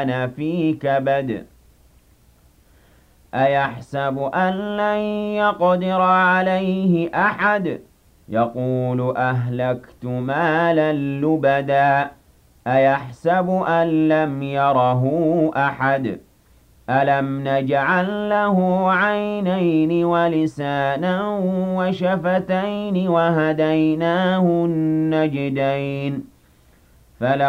أنا في كبد أيحسب أن لن يقدر عليه أحد يقول أهلكت مالا لبدا أيحسب أن لم يره أحد ألم نجعل له عينين ولسانا وشفتين وهديناه النجدين